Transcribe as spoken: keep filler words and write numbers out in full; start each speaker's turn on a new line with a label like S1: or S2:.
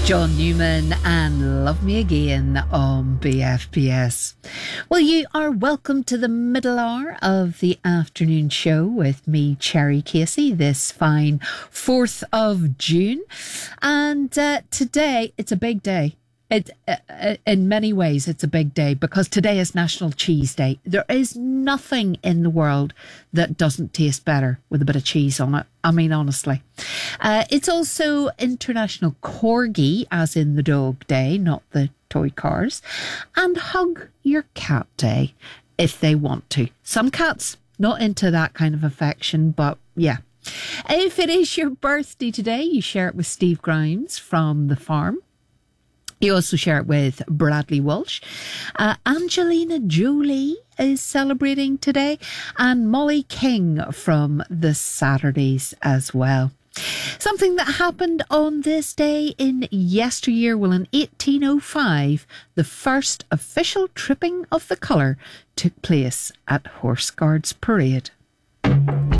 S1: John Newman and Love Me Again on B F P S. Well, you are welcome to the middle hour of the afternoon show with me, Cherry Casey, this fine fourth of June. And uh, today, it's a big day. It, uh, in many ways, it's a big day because today is National Cheese Day. There is nothing in the world that doesn't taste better with a bit of cheese on it. I mean, honestly. Uh, it's also International Corgi, as in the dog day, not the toy cars. And Hug Your Cat Day, if they want to. Some cats, not into that kind of affection, but yeah. If it is your birthday today, you share it with Steve Grimes from The Farm. You also share it with Bradley Walsh. Uh, Angelina Jolie is celebrating today, and Molly King from The Saturdays as well. Something that happened on this day in yesteryear, well, in eighteen oh five, the first official tripping of the colour took place at Horse Guards Parade.